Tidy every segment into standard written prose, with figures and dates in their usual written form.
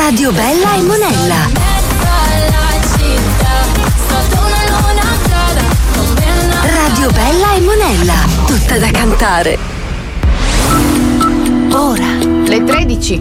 Radio Bella e Monella. Radio Bella e Monella, tutta da cantare. Ora, le 13.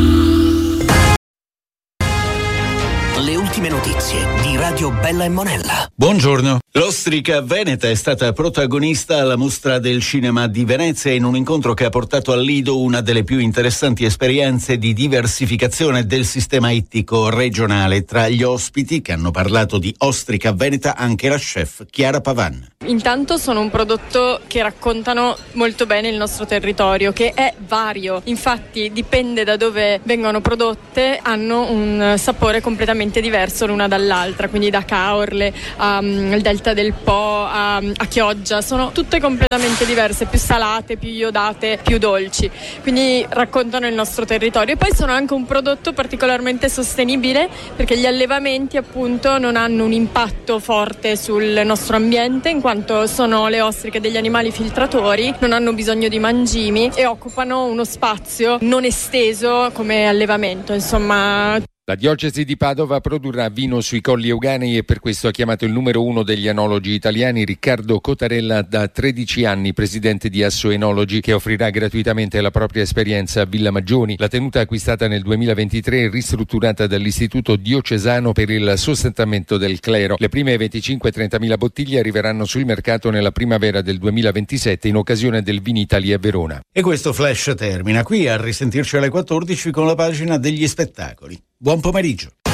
Le ultime notizie di Radio Bella e Monella. Buongiorno. L'ostrica veneta è stata protagonista alla Mostra del Cinema di Venezia in un incontro che ha portato al Lido una delle più interessanti esperienze di diversificazione del sistema ittico regionale. Tra gli ospiti che hanno parlato di ostrica veneta anche la chef Chiara Pavan. Intanto sono un prodotto che raccontano molto bene il nostro territorio, che è vario, infatti dipende da dove vengono prodotte, hanno un sapore completamente diverso l'una dall'altra, quindi da Caorle al delta del Po a Chioggia, sono tutte completamente diverse, più salate, più iodate, più dolci, quindi raccontano il nostro territorio. E poi sono anche un prodotto particolarmente sostenibile perché gli allevamenti appunto non hanno un impatto forte sul nostro ambiente, in quanto sono le ostriche degli animali filtratori, non hanno bisogno di mangimi e occupano uno spazio non esteso come allevamento, insomma. La diocesi di Padova produrrà vino sui Colli Euganei e per questo ha chiamato il numero uno degli enologi italiani, Riccardo Cotarella, da 13 anni presidente di Asso Enologi, che offrirà gratuitamente la propria esperienza a Villa Maggioni. La tenuta acquistata nel 2023 e ristrutturata dall'Istituto Diocesano per il sostentamento del clero. Le prime 25-30.000 bottiglie arriveranno sul mercato nella primavera del 2027 in occasione del Vinitaly a Verona. E questo flash termina qui, a risentirci alle 14 con la pagina degli spettacoli. Buon pomeriggio.